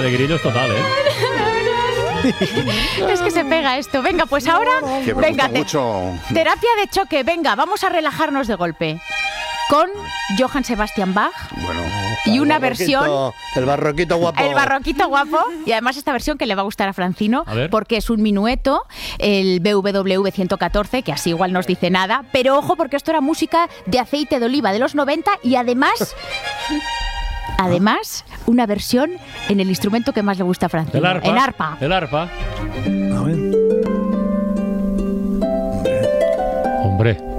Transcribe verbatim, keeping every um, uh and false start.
de grillos total, ¿eh? Es que se pega esto. Venga, pues ahora, Que me venga, gusta te- mucho. terapia de choque. Venga, vamos a relajarnos de golpe. Con Johann Sebastian Bach Bueno, y una El versión... barroquito- El barroquito guapo. El barroquito guapo. Y además esta versión que le va a gustar a Francino, A ver. porque es un minueto, el B W W ciento catorce, que así igual nos dice nada. Pero ojo, porque esto era música de aceite de oliva de los noventa y además... Además, una versión en el instrumento que más le gusta a Francino. El arpa. En arpa. El arpa. A ver. Hombre.